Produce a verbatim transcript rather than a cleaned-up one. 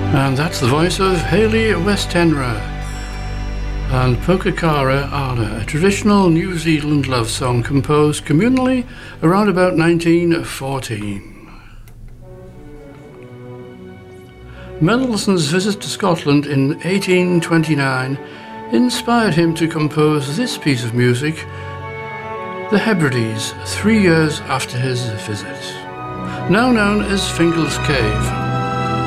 And that's the voice of Hayley Westenra and Pokakara Ana, a traditional New Zealand love song composed communally around about nineteen fourteen. Mendelssohn's visit to Scotland in eighteen twenty-nine inspired him to compose this piece of music, The Hebrides, three years after his visit, now known as Fingal's Cave.